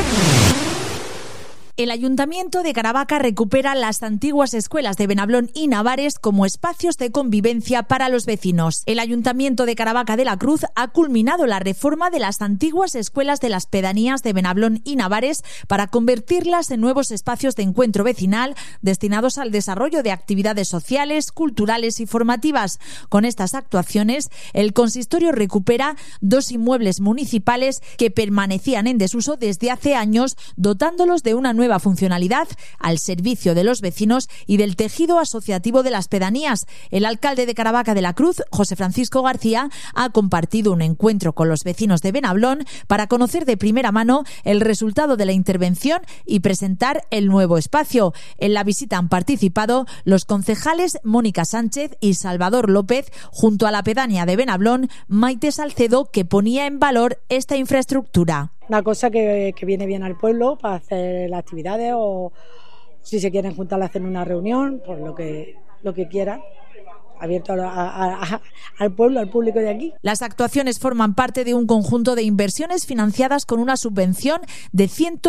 El Ayuntamiento de Caravaca recupera las antiguas escuelas de Benablón y Navares como espacios de convivencia para los vecinos. El Ayuntamiento de Caravaca de la Cruz ha culminado la reforma de las antiguas escuelas de las pedanías de Benablón y Navares para convertirlas en nuevos espacios de encuentro vecinal destinados al desarrollo de actividades sociales, culturales y formativas. Con estas actuaciones, el consistorio recupera 2 inmuebles municipales que permanecían en desuso desde hace años, dotándolos de una nueva funcionalidad al servicio de los vecinos y del tejido asociativo de las pedanías. El alcalde de Caravaca de la Cruz, José Francisco García, ha compartido un encuentro con los vecinos de Benablón para conocer de primera mano el resultado de la intervención y presentar el nuevo espacio. En la visita han participado los concejales Mónica Sánchez y Salvador López, junto a la pedánea de Benablón, Maite Salcedo, que ponía en valor esta infraestructura. Una cosa que viene bien al pueblo para hacer las actividades, o si se quieren juntar a hacer una reunión, pues lo que quieran. Abierto al pueblo, al público de aquí. Las actuaciones forman parte de un conjunto de inversiones financiadas con una subvención de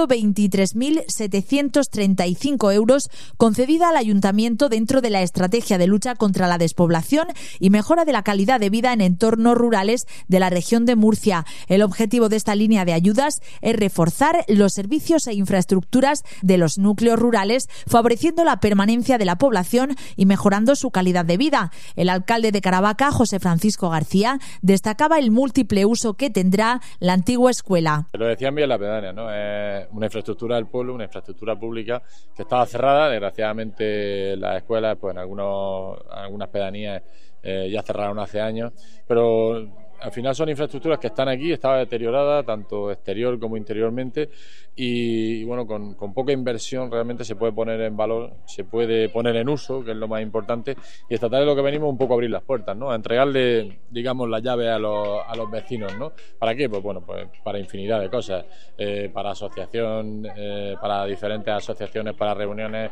123.735 euros concedida al Ayuntamiento dentro de la estrategia de lucha contra la despoblación y mejora de la calidad de vida en entornos rurales de la región de Murcia. El objetivo de esta línea de ayudas es reforzar los servicios e infraestructuras de los núcleos rurales, favoreciendo la permanencia de la población y mejorando su calidad de vida. El alcalde de Caravaca, José Francisco García, destacaba el múltiple uso que tendrá la antigua escuela. Lo decían bien la pedánea, ¿no? Es una infraestructura del pueblo, una infraestructura pública que estaba cerrada. Desgraciadamente las escuelas, pues en algunas pedanías ya cerraron hace años, pero al final son infraestructuras que están aquí, estaba deteriorada tanto exterior como interiormente y bueno, con poca inversión realmente se puede poner en valor, se puede poner en uso, que es lo más importante, y esta tarde lo que venimos un poco a abrir las puertas, ¿no? A entregarle, digamos, la llave a los vecinos, ¿no? ¿Para qué? Pues bueno, pues para infinidad de cosas, para asociación, para diferentes asociaciones, para reuniones,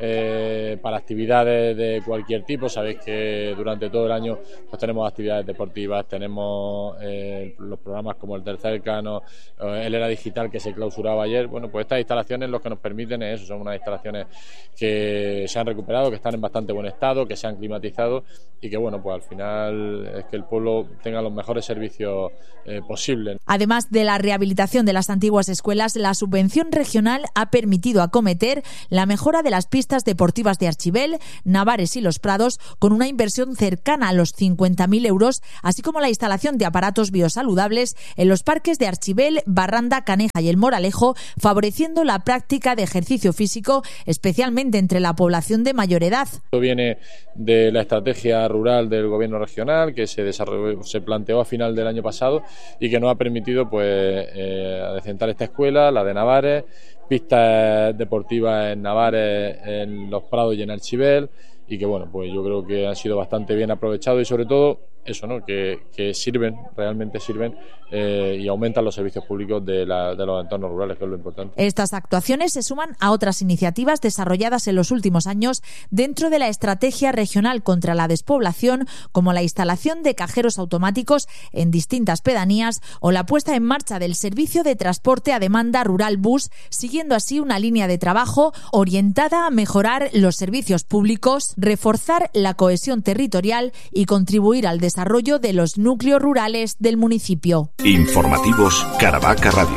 para actividades de cualquier tipo. Sabéis que durante todo el año pues tenemos actividades deportivas, tenemos los programas como el del Cercano, el Era Digital que se clausuraba ayer. Bueno, pues estas instalaciones lo que nos permiten es eso, son unas instalaciones que se han recuperado, que están en bastante buen estado, que se han climatizado y que bueno, pues al final es que el pueblo tenga los mejores servicios posibles. Además de la rehabilitación de las antiguas escuelas, la subvención regional ha permitido acometer la mejora de las pistas deportivas de Archibel, Navares y Los Prados con una inversión cercana a los 50.000 euros, así como la instalación de aparatos biosaludables en los parques de Archibel, Barranda, Caneja y El Moralejo, favoreciendo la práctica de ejercicio físico, especialmente entre la población de mayor edad. Esto viene de la estrategia rural del gobierno regional que se planteó a final del año pasado y que nos ha permitido pues adecentar esta escuela, la de Navares, pistas deportivas en Navares, en Los Prados y en Archibel, y que bueno, pues yo creo que han sido bastante bien aprovechados y sobre todo eso, ¿no? Que sirven, realmente sirven y aumentan los servicios públicos de los entornos rurales, que es lo importante. Estas actuaciones se suman a otras iniciativas desarrolladas en los últimos años dentro de la estrategia regional contra la despoblación, como la instalación de cajeros automáticos en distintas pedanías o la puesta en marcha del servicio de transporte a demanda rural bus, siguiendo así una línea de trabajo orientada a mejorar los servicios públicos, reforzar la cohesión territorial y contribuir al desarrollo de los núcleos rurales del municipio. Informativos Caravaca Radio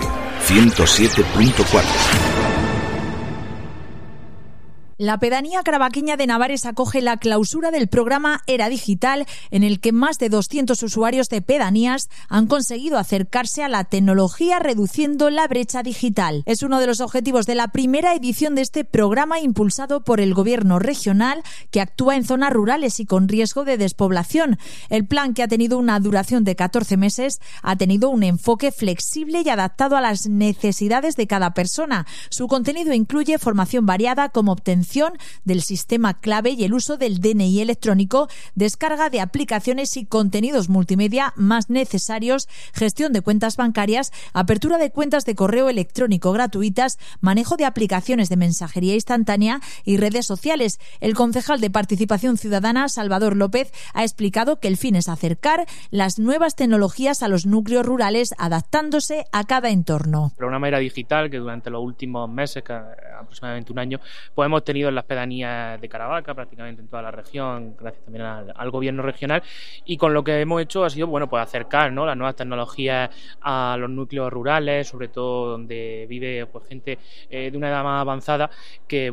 107.4. La pedanía caravaqueña de Navares acoge la clausura del programa Era Digital, en el que más de 200 usuarios de pedanías han conseguido acercarse a la tecnología reduciendo la brecha digital. Es uno de los objetivos de la primera edición de este programa impulsado por el gobierno regional, que actúa en zonas rurales y con riesgo de despoblación. El plan, que ha tenido una duración de 14 meses, ha tenido un enfoque flexible y adaptado a las necesidades de cada persona. Su contenido incluye formación variada como obtención definición del sistema clave y el uso del DNI electrónico, descarga de aplicaciones y contenidos multimedia más necesarios, gestión de cuentas bancarias, apertura de cuentas de correo electrónico gratuitas, manejo de aplicaciones de mensajería instantánea y redes sociales. El concejal de Participación Ciudadana, Salvador López, ha explicado que el fin es acercar las nuevas tecnologías a los núcleos rurales, adaptándose a cada entorno. Pero una manera digital que durante los últimos meses, que aproximadamente un año, pues hemos tenido en las pedanías de Caravaca, prácticamente en toda la región, gracias también al gobierno regional, y con lo que hemos hecho ha sido pues acercar, ¿no?, las nuevas tecnologías a los núcleos rurales, sobre todo donde vive pues gente de una edad más avanzada, que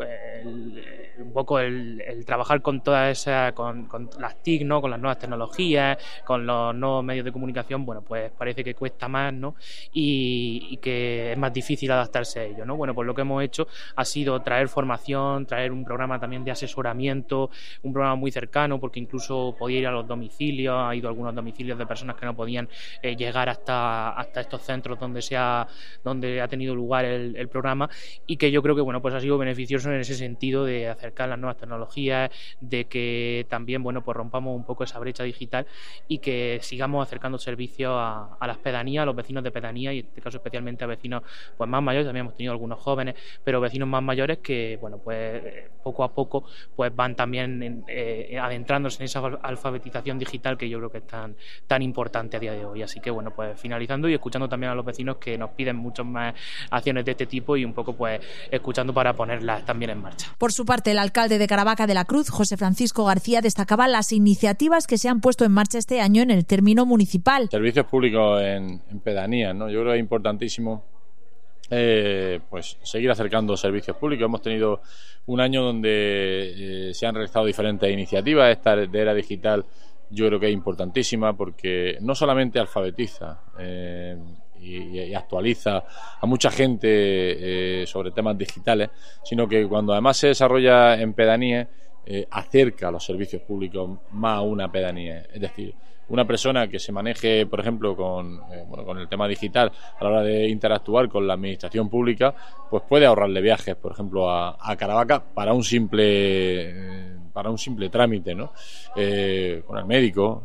un poco el trabajar con todas esas, con las TIC, ¿no?, con las nuevas tecnologías, con los nuevos medios de comunicación, pues parece que cuesta más, ¿no?, y que es más difícil adaptarse a ello, ¿no? Pues lo que hemos hecho ha sido traer formación, traer un programa también de asesoramiento, un programa muy cercano, porque incluso podía ir a los domicilios, ha ido a algunos domicilios de personas que no podían llegar hasta estos centros donde ha tenido lugar el programa, y que yo creo que pues ha sido beneficioso en ese sentido de acercar las nuevas tecnologías, de que también pues rompamos un poco esa brecha digital y que sigamos acercando servicios a las pedanías, a los vecinos de pedanía, y en este caso especialmente a vecinos pues más mayores. También hemos tenido algunos jóvenes, pero vecinos más mayores que poco a poco pues van también adentrándose en esa alfabetización digital que yo creo que es tan importante a día de hoy. Así que pues finalizando y escuchando también a los vecinos que nos piden muchas más acciones de este tipo, y un poco pues escuchando para ponerlas también en marcha. Por su parte, el alcalde de Caravaca de la Cruz, José Francisco García, destacaba las iniciativas que se han puesto en marcha este año en el término municipal. Servicios públicos en pedanías, ¿no? Yo creo que es importantísimo pues seguir acercando servicios públicos. Hemos tenido un año donde se han realizado diferentes iniciativas. Esta de era digital yo creo que es importantísima porque no solamente alfabetiza y actualiza a mucha gente sobre temas digitales, sino que cuando además se desarrolla en pedanías, acerca a los servicios públicos más a una pedanía. Es decir, una persona que se maneje, por ejemplo, con el tema digital a la hora de interactuar con la administración pública, pues puede ahorrarle viajes, por ejemplo, a Caravaca para un simple trámite, ¿no? Con el médico.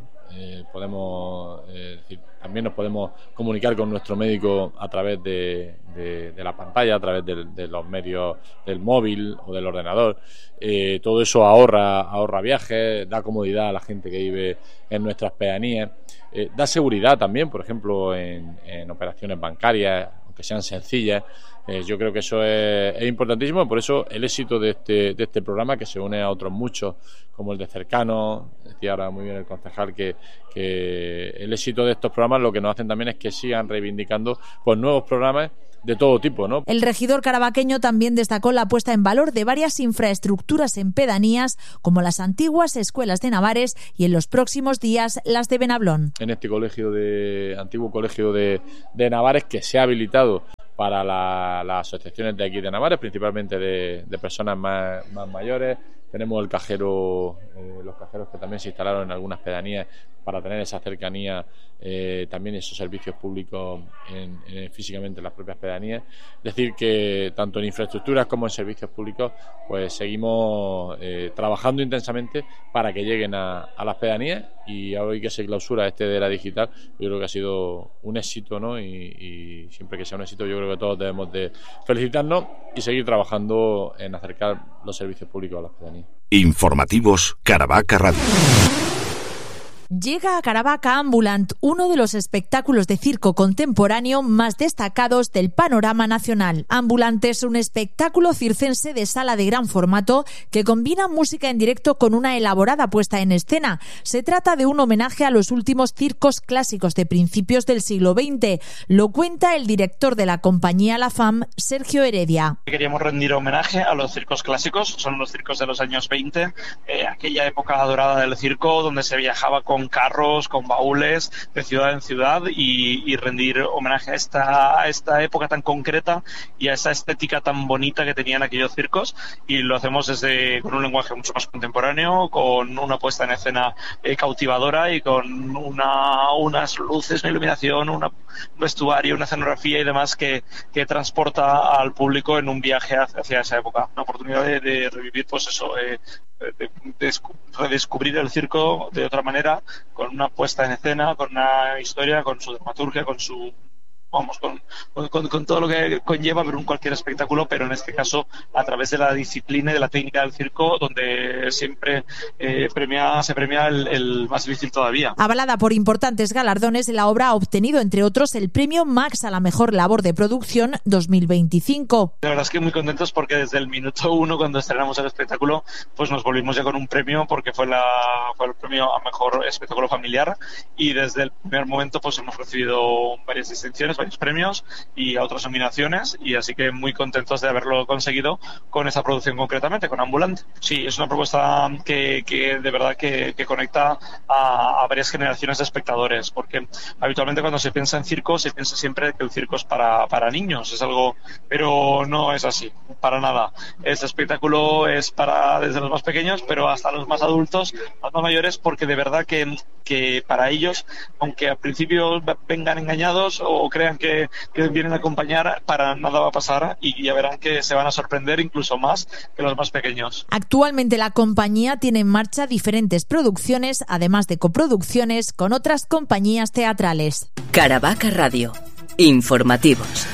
También nos podemos comunicar con nuestro médico a través de la pantalla, a través de los medios del móvil o del ordenador. Todo eso ahorra viajes, da comodidad a la gente que vive en nuestras pedanías, da seguridad también, por ejemplo, en operaciones bancarias, aunque sean sencillas. Yo creo que eso es importantísimo. Por eso el éxito de este programa, que se une a otros muchos, como el de Cercano, decía ahora muy bien el concejal, que el éxito de estos programas lo que nos hacen también es que sigan reivindicando pues nuevos programas de todo tipo, ¿no? El regidor caravaqueño también destacó la puesta en valor de varias infraestructuras en pedanías, como las antiguas escuelas de Navares y en los próximos días las de Benablón. En este antiguo colegio de Navares, que se ha habilitado para las asociaciones de aquí de Navares, principalmente de personas más mayores. Tenemos los cajeros que también se instalaron en algunas pedanías para tener esa cercanía, también esos servicios públicos físicamente en las propias pedanías. Es decir, que tanto en infraestructuras como en servicios públicos pues seguimos trabajando intensamente para que lleguen a las pedanías, y hoy que se clausura de era digital, yo creo que ha sido un éxito, ¿no? Y siempre que sea un éxito yo creo que todos debemos de felicitarnos y seguir trabajando en acercar los servicios públicos a las pedanías. Informativos Caravaca Radio. Llega a Caravaca Ambulant, uno de los espectáculos de circo contemporáneo más destacados del panorama nacional. Ambulant es un espectáculo circense de sala de gran formato que combina música en directo con una elaborada puesta en escena. Se trata de un homenaje a los últimos circos clásicos de principios del siglo XX. Lo cuenta el director de la compañía La FAM, Sergio Heredia. Queríamos rendir homenaje a los circos clásicos, son los circos de los años 20, aquella época dorada del circo donde se viajaba con con carros, con baúles, de ciudad en ciudad y rendir homenaje a esta época tan concreta y a esa estética tan bonita que tenían aquellos circos, y lo hacemos con un lenguaje mucho más contemporáneo, con una puesta en escena cautivadora y con unas luces, una iluminación, un vestuario, una escenografía y demás que transporta al público en un viaje hacia esa época. Una oportunidad de revivir, pues eso, redescubrir el circo de otra manera, con una puesta en escena, con una historia, con su dramaturgia, con todo lo que conlleva ver cualquier espectáculo, pero en este caso a través de la disciplina y de la técnica del circo, donde siempre se premia el más difícil todavía. Avalada por importantes galardones, la obra ha obtenido, entre otros, el premio Max a la mejor labor de producción 2025. La verdad es que muy contentos porque desde el minuto 1, cuando estrenamos el espectáculo, pues nos volvimos ya con un premio, porque fue el premio a mejor espectáculo familiar, y desde el primer momento pues hemos recibido varias distinciones, varios premios y otras nominaciones, y así que muy contentos de haberlo conseguido con esa producción concretamente, con Ambulante. Sí, es una propuesta que de verdad que conecta a varias generaciones de espectadores, porque habitualmente cuando se piensa en circo se piensa siempre que el circo es para niños, es algo, pero no es así, para nada. Este espectáculo es para desde los más pequeños, pero hasta los más adultos, los más mayores, porque de verdad que para ellos, aunque al principio vengan engañados o crean que vienen a acompañar, para nada va a pasar, y ya verán que se van a sorprender incluso más que los más pequeños. Actualmente la compañía tiene en marcha diferentes producciones, además de coproducciones con otras compañías teatrales. Caravaca Radio. Informativos.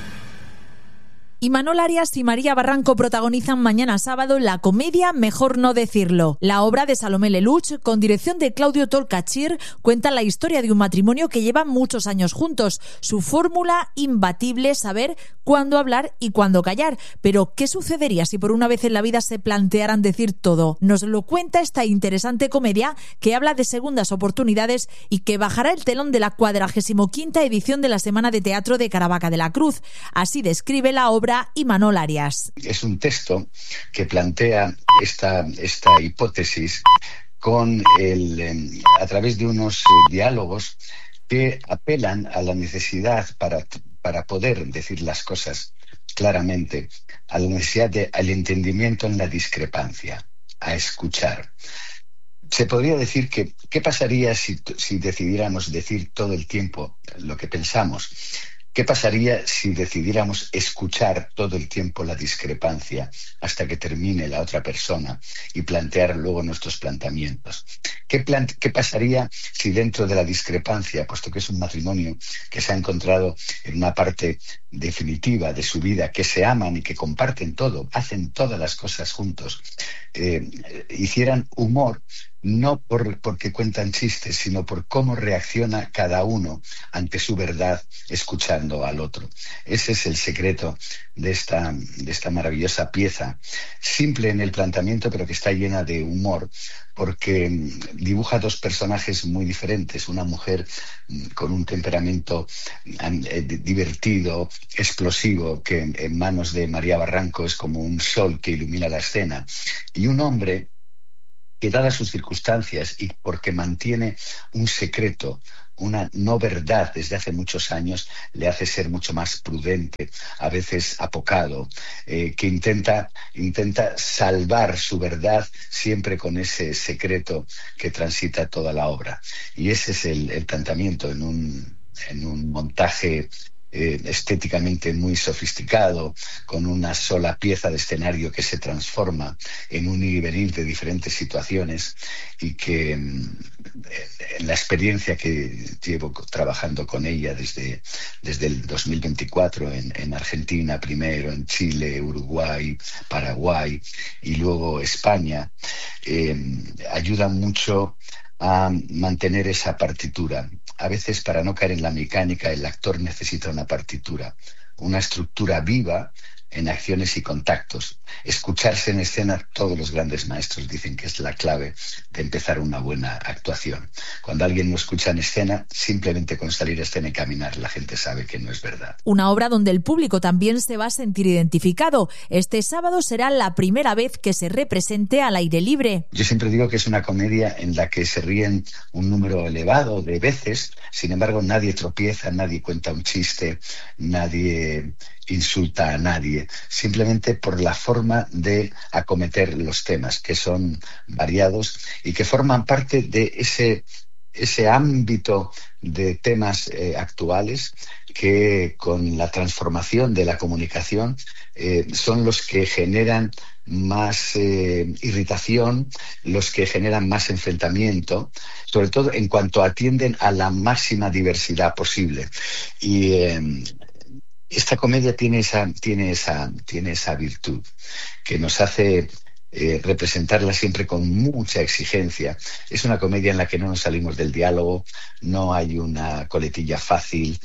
Imanol Arias y María Barranco protagonizan mañana sábado la comedia Mejor no decirlo. La obra de Salomé Lelouch, con dirección de Claudio Tolcachir, cuenta la historia de un matrimonio que lleva muchos años juntos. Su fórmula imbatible, saber cuándo hablar y cuándo callar. Pero, ¿qué sucedería si por una vez en la vida se plantearan decir todo? Nos lo cuenta esta interesante comedia que habla de segundas oportunidades y que bajará el telón de la 45ª edición de la Semana de Teatro de Caravaca de la Cruz. Así describe la obra Imanol Arias. Es un texto que plantea esta hipótesis a través de unos diálogos que apelan a la necesidad para poder decir las cosas claramente, a la necesidad al entendimiento en la discrepancia, a escuchar. Se podría decir que, ¿qué pasaría si decidiéramos decir todo el tiempo lo que pensamos? ¿Qué pasaría si decidiéramos escuchar todo el tiempo la discrepancia hasta que termine la otra persona y plantear luego nuestros planteamientos? ¿Qué pasaría si dentro de la discrepancia, puesto que es un matrimonio que se ha encontrado en una parte definitiva de su vida, que se aman y que comparten todo, hacen todas las cosas juntos, hicieran humor, no porque cuentan chistes, sino por cómo reacciona cada uno ante su verdad escuchando al otro? Ese es el secreto de esta maravillosa pieza, simple en el planteamiento, pero que está llena de humor, porque dibuja dos personajes muy diferentes. Una mujer con un temperamento divertido, explosivo, que en manos de María Barranco es como un sol que ilumina la escena, y un hombre que, dadas sus circunstancias y porque mantiene un secreto, una no verdad desde hace muchos años, le hace ser mucho más prudente, a veces apocado, que intenta salvar su verdad siempre con ese secreto que transita toda la obra. Y ese es el planteamiento en un montaje estéticamente muy sofisticado, con una sola pieza de escenario que se transforma en un ir y venir de diferentes situaciones, y que en la experiencia que llevo trabajando con ella desde el 2024 en Argentina primero, en Chile, Uruguay, Paraguay y luego España, ayuda mucho a mantener esa partitura. A veces, para no caer en la mecánica, el actor necesita una partitura, una estructura viva en acciones y contactos. Escucharse en escena, todos los grandes maestros dicen que es la clave de empezar una buena actuación. Cuando alguien no escucha en escena, simplemente con salir a escena y caminar, la gente sabe que no es verdad. Una obra donde el público también se va a sentir identificado. Este sábado será la primera vez que se represente al aire libre. Yo siempre digo que es una comedia en la que se ríen un número elevado de veces, sin embargo nadie tropieza, nadie cuenta un chiste, nadie insulta a nadie, simplemente por la forma de acometer los temas, que son variados y que forman parte de ese ámbito de temas actuales que con la transformación de la comunicación son los que generan más irritación, los que generan más enfrentamiento, sobre todo en cuanto atienden a la máxima diversidad posible. Y esta comedia tiene esa virtud que nos hace representarla siempre con mucha exigencia. Es una comedia en la que no nos salimos del diálogo, no hay una coletilla fácil,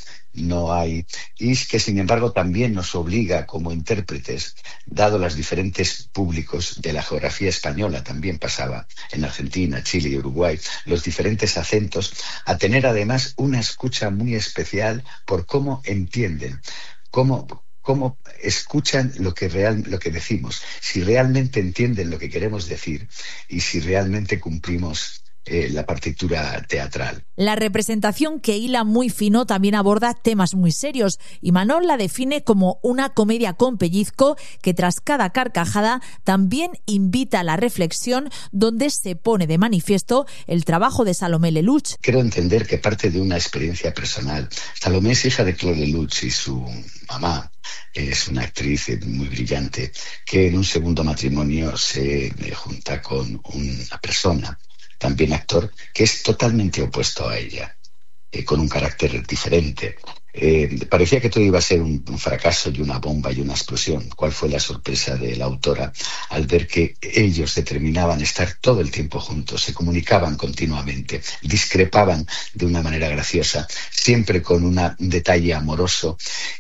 y que sin embargo también nos obliga como intérpretes, dado los diferentes públicos de la geografía española, también pasaba en Argentina, Chile y Uruguay, los diferentes acentos, a tener además una escucha muy especial por cómo entienden, cómo escuchan lo que decimos, si realmente entienden lo que queremos decir y si realmente cumplimos la partitura teatral. La representación, que hila muy fino, también aborda temas muy serios, y Manol la define como una comedia con pellizco que tras cada carcajada también invita a la reflexión, donde se pone de manifiesto el trabajo de Salomé Lelouch. Quiero entender que parte de una experiencia personal. Salomé es hija de Claude Lelouch y su mamá es una actriz muy brillante que en un segundo matrimonio se junta con una persona, también actor, que es totalmente opuesto a ella, con un carácter diferente. Parecía que todo iba a ser un fracaso y una bomba y una explosión. ¿Cuál fue la sorpresa de la autora al ver que ellos determinaban estar todo el tiempo juntos, se comunicaban continuamente, discrepaban de una manera graciosa, siempre con un detalle amoroso,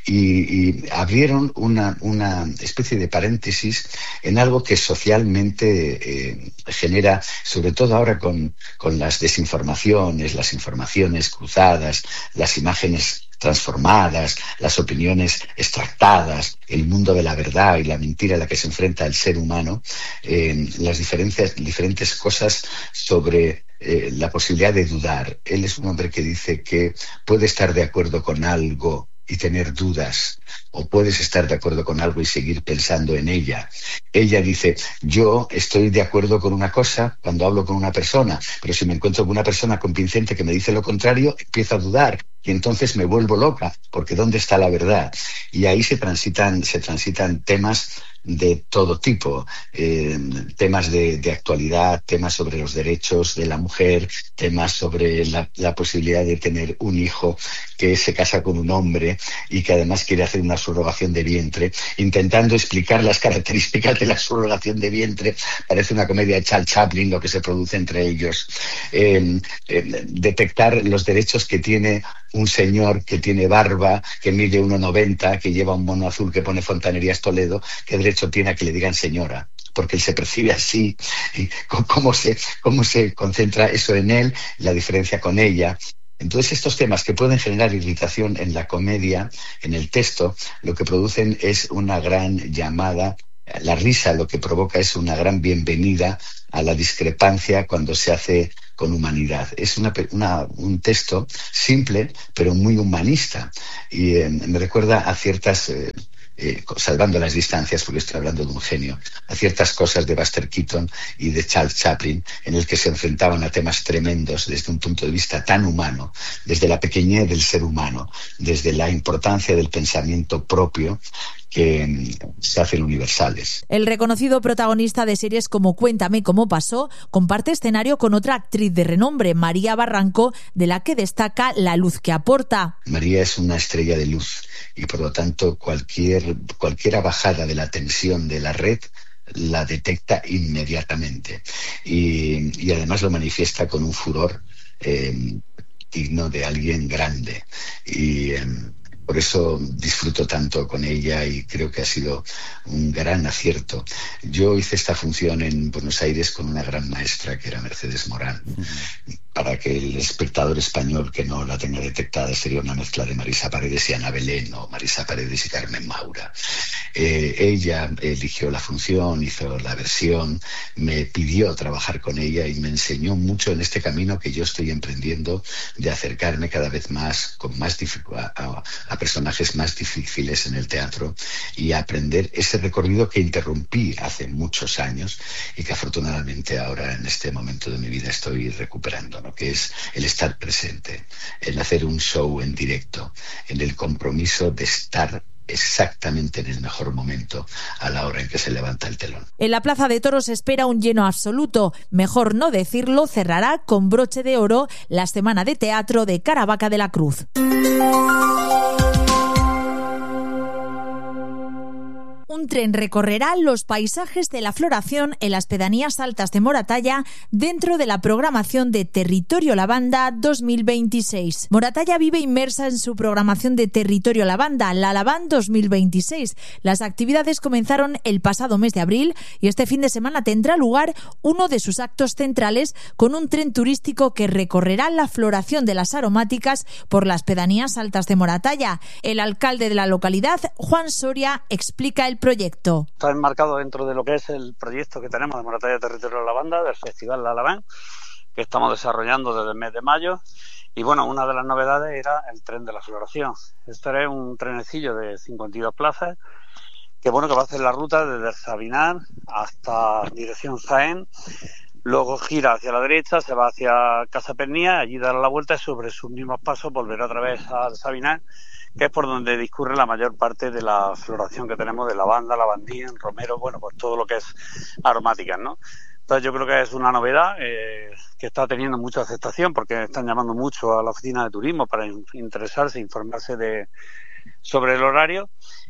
y abrieron una especie de paréntesis en algo que socialmente genera, sobre todo ahora con las desinformaciones, las informaciones cruzadas, las imágenes transformadas, las opiniones extractadas, el mundo de la verdad y la mentira a la que se enfrenta el ser humano, las diferentes cosas sobre la posibilidad de dudar. Él es un hombre que dice que puede estar de acuerdo con algo y tener dudas, o puedes estar de acuerdo con algo y seguir pensando en ella. Ella dice, yo estoy de acuerdo con una cosa cuando hablo con una persona, pero si me encuentro con una persona convincente que me dice lo contrario, empiezo a dudar y entonces me vuelvo loca, porque ¿dónde está la verdad? Y ahí se transitan temas de todo tipo, temas de actualidad, temas sobre los derechos de la mujer, temas sobre la posibilidad de tener un hijo que se casa con un hombre y que además quiere hacer una subrogación de vientre, intentando explicar las características de la subrogación de vientre. Parece una comedia de Charles Chaplin lo que se produce entre ellos. Detectar los derechos que tiene un señor que tiene barba, que mide 1,90, que lleva un mono azul que pone Fontanerías Toledo, ¿qué derecho tiene a que le digan señora? Porque él se percibe así, y cómo se concentra eso en él, la diferencia con ella. Entonces estos temas que pueden generar irritación en la comedia, en el texto, lo que producen es una gran llamada. La risa lo que provoca es una gran bienvenida a la discrepancia cuando se hace con humanidad. Es un texto simple, pero muy humanista. Y me recuerda a ciertas, salvando las distancias, porque estoy hablando de un genio, a ciertas cosas de Buster Keaton y de Charles Chaplin, en el que se enfrentaban a temas tremendos desde un punto de vista tan humano, desde la pequeñez del ser humano, desde la importancia del pensamiento propio, que se hacen universales. El reconocido protagonista de series como Cuéntame cómo pasó comparte escenario con otra actriz de renombre, María Barranco, de la que destaca la luz que aporta. María es una estrella de luz y por lo tanto cualquier bajada de la tensión de la red la detecta inmediatamente y además lo manifiesta con un furor digno de alguien grande. Por eso disfruto tanto con ella y creo que ha sido un gran acierto. Yo hice esta función en Buenos Aires con una gran maestra que era Mercedes Morán. Para que el espectador español que no la tenga detectada, sería una mezcla de Marisa Paredes y Ana Belén, o Marisa Paredes y Carmen Maura. Ella eligió la función, hizo la versión, me pidió trabajar con ella y me enseñó mucho en este camino que yo estoy emprendiendo de acercarme cada vez más a personajes más difíciles en el teatro y a aprender ese recorrido que interrumpí hace muchos años y que afortunadamente ahora en este momento de mi vida estoy recuperando, ¿no? Que es el estar presente, el hacer un show en directo, en el compromiso de estar exactamente en el mejor momento a la hora en que se levanta el telón. En la Plaza de Toros espera un lleno absoluto. Mejor no decirlo, cerrará con broche de oro la Semana de Teatro de Caravaca de la Cruz. Un tren recorrerá los paisajes de la floración en las pedanías altas de Moratalla dentro de la programación de Territorio Lavanda 2026. Moratalla vive inmersa en su programación de Territorio Lavanda, la Lavand 2026. Las actividades comenzaron el pasado mes de abril y este fin de semana tendrá lugar uno de sus actos centrales con un tren turístico que recorrerá la floración de las aromáticas por las pedanías altas de Moratalla. El alcalde de la localidad, Juan Soria, explica el proyecto. Está enmarcado dentro de lo que es el proyecto que tenemos de Moratalla Territorio Lavanda, del Festival La Lavand, que estamos desarrollando desde el mes de mayo. Y bueno, una de las novedades era el tren de la floración. Este es un trenecillo de 52 plazas que va a hacer la ruta desde el Sabinar hasta dirección Jaén. Luego gira hacia la derecha, se va hacia Casa Pernía, allí dará la vuelta y sobre sus mismos pasos volverá otra vez al Sabinar, que es por donde discurre la mayor parte de la floración que tenemos de lavanda, lavandín, romero, pues todo lo que es aromáticas, ¿no? Entonces yo creo que es una novedad que está teniendo mucha aceptación porque están llamando mucho a la oficina de turismo para interesarse, informarse sobre el horario.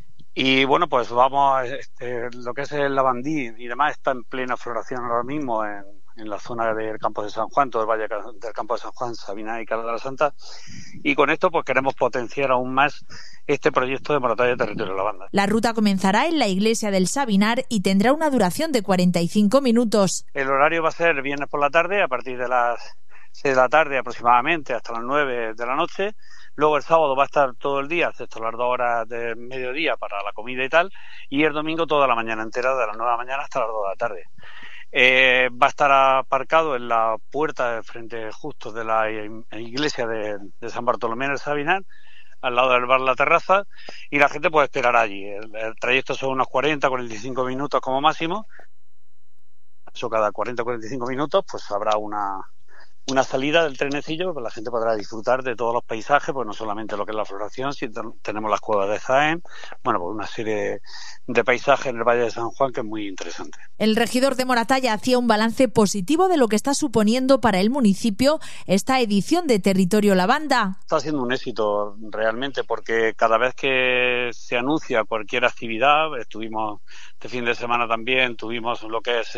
Y bueno, pues vamos, lo que es el lavandí y demás está en plena floración ahora mismo en la zona del campo de San Juan, todo el valle del campo de San Juan, Sabina y Cala de la Santa. Y con esto pues queremos potenciar aún más este proyecto de Moratalla Territorio Lavanda. La ruta comenzará en la iglesia del Sabinar y tendrá una duración de 45 minutos. El horario va a ser viernes por la tarde, a partir de las 6 de la tarde aproximadamente hasta las 9 de la noche. Luego el sábado va a estar todo el día, excepto las 2 horas de mediodía para la comida y tal. Y el domingo toda la mañana entera, de las 9 de la mañana hasta las 2 de la tarde. Va a estar aparcado en la puerta de frente justo de la iglesia de San Bartolomé en el Sabinar, al lado del bar La Terraza, y la gente puede esperar allí. El trayecto son unos 40-45 minutos como máximo. Eso cada 40-45 minutos pues habrá una salida del trenecillo, pues la gente podrá disfrutar de todos los paisajes, pues no solamente lo que es la floración, sino tenemos las cuevas de Jaén, pues una serie de paisajes en el Valle de San Juan que es muy interesante. El regidor de Moratalla hacía un balance positivo de lo que está suponiendo para el municipio esta edición de Territorio Lavanda. Está siendo un éxito realmente porque cada vez que se anuncia cualquier actividad, estuvimos este fin de semana también, tuvimos lo que es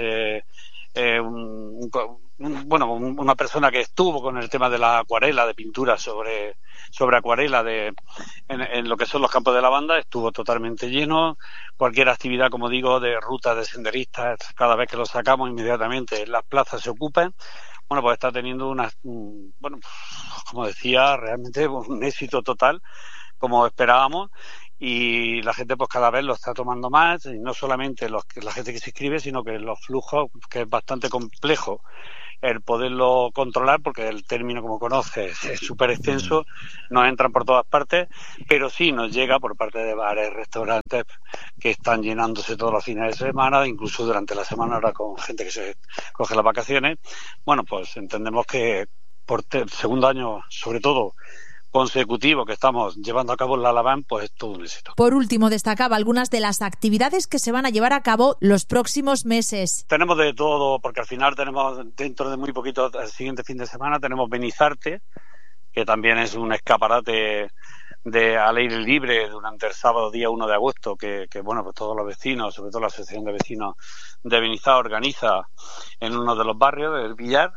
una persona que estuvo con el tema de la acuarela, de pintura sobre acuarela en lo que son los campos de lavanda, estuvo totalmente lleno. Cualquier actividad, como digo, de rutas de senderistas, cada vez que lo sacamos inmediatamente las plazas se ocupan. Pues está teniendo como decía, realmente un éxito total, como esperábamos. Y la gente pues cada vez lo está tomando más, y no solamente la gente que se inscribe, sino que los flujos, que es bastante complejo el poderlo controlar, porque el término, como conoces, es súper extenso, nos entran por todas partes, pero sí nos llega por parte de bares, restaurantes que están llenándose todos los fines de semana, incluso durante la semana ahora con gente que se coge las vacaciones. Pues entendemos que por segundo año, sobre todo, consecutivo que estamos llevando a cabo en la Lavand, pues es todo un éxito. Por último, destacaba algunas de las actividades que se van a llevar a cabo los próximos meses. Tenemos de todo, porque al final tenemos, dentro de muy poquito, el siguiente fin de semana, tenemos Benizarte, que también es un escaparate al aire libre durante el sábado día 1 de agosto, que pues todos los vecinos, sobre todo la Asociación de Vecinos de Benizá, organiza en uno de los barrios del Villar.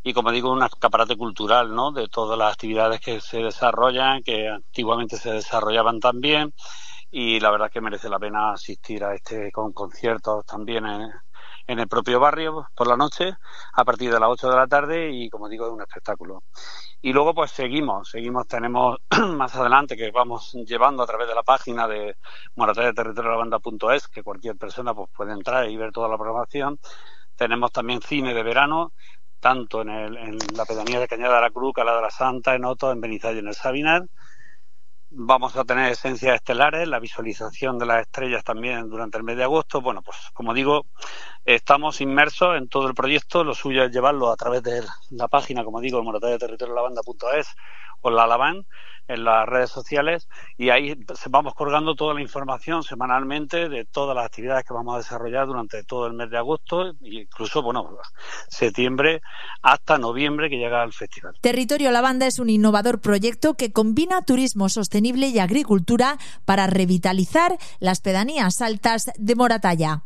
y, como digo, un escaparate cultural, ¿no?, de todas las actividades que se desarrollan, que antiguamente se desarrollaban también, y la verdad que merece la pena asistir a con conciertos también en el propio barrio por la noche a partir de las 8 de la tarde, y, como digo, es un espectáculo. Y luego pues seguimos, tenemos más adelante, que vamos llevando a través de la página de moratallaterritoriodelalabanda.es, que cualquier persona pues puede entrar y ver toda la programación. Tenemos también cine de verano, tanto en la pedanía de Cañada de la Cruz, Cala de la Santa, en Oto, en Benizallo y en el Sabinar. Vamos a tener esencias estelares, la visualización de las estrellas también durante el mes de agosto. Bueno, pues como digo, estamos inmersos en todo el proyecto. Lo suyo es llevarlo a través de la página, como digo, moratallaterritoriodelalabanda.es o la Alaban, en las redes sociales, y ahí vamos colgando toda la información semanalmente de todas las actividades que vamos a desarrollar durante todo el mes de agosto, e incluso, septiembre hasta noviembre, que llega el festival. Territorio Lavanda es un innovador proyecto que combina turismo sostenible y agricultura para revitalizar las pedanías altas de Moratalla.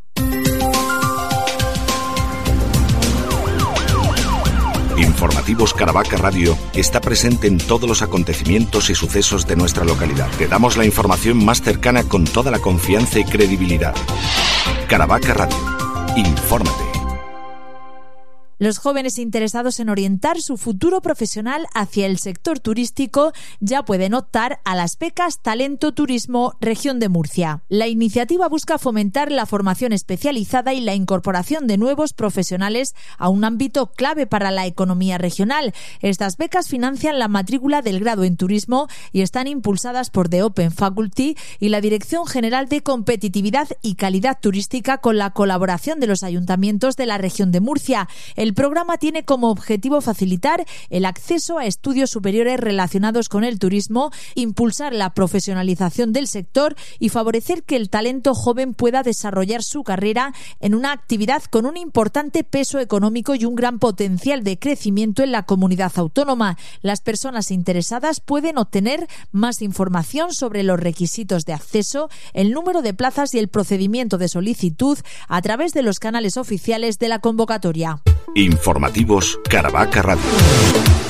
Informativos Caravaca Radio está presente en todos los acontecimientos y sucesos de nuestra localidad. Te damos la información más cercana con toda la confianza y credibilidad. Caravaca Radio. Infórmate. Los jóvenes interesados en orientar su futuro profesional hacia el sector turístico ya pueden optar a las becas Talento Turismo Región de Murcia. La iniciativa busca fomentar la formación especializada y la incorporación de nuevos profesionales a un ámbito clave para la economía regional. Estas becas financian la matrícula del grado en turismo y están impulsadas por The Open Faculty y la Dirección General de Competitividad y Calidad Turística, con la colaboración de los ayuntamientos de la región de Murcia. El programa tiene como objetivo facilitar el acceso a estudios superiores relacionados con el turismo, impulsar la profesionalización del sector y favorecer que el talento joven pueda desarrollar su carrera en una actividad con un importante peso económico y un gran potencial de crecimiento en la comunidad autónoma. Las personas interesadas pueden obtener más información sobre los requisitos de acceso, el número de plazas y el procedimiento de solicitud a través de los canales oficiales de la convocatoria. Informativos Caravaca Radio.